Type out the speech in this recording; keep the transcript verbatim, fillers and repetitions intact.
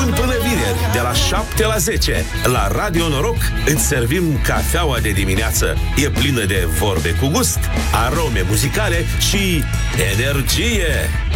luni până vineri, de la șapte la zece, la Radio Noroc, îți servim cafeaua de dimineață. E plină de vorbe cu gust, arome muzicale și energie.